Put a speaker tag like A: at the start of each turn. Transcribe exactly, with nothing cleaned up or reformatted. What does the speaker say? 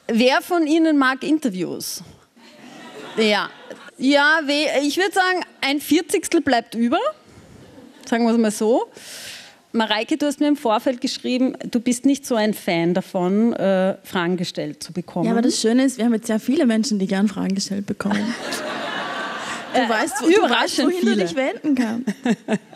A: Wer von Ihnen mag Interviews? Ja, ja ich würde sagen, ein Vierzigstel bleibt über. Sagen wir es mal so. Mareike, du hast mir im Vorfeld geschrieben, du bist nicht so ein Fan davon, äh, Fragen gestellt zu bekommen.
B: Ja, aber das Schöne ist, wir haben jetzt sehr viele Menschen, die gern Fragen gestellt bekommen. Du,
A: äh,
B: weißt, du weißt, wohin
A: viele.
B: du dich wenden kannst.